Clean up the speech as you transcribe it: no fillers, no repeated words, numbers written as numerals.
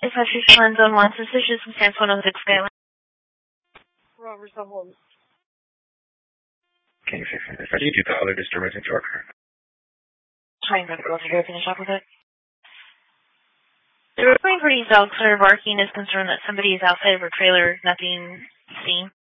561 Zone 1, suspicious from San 106 Skyline. Rover, so hold. Can you fix it? If I need you, the other disturbance into our car. Trying to go to finish up with it. The recording for these dogs that are barking is concerned that somebody is outside of her trailer, nothing seen.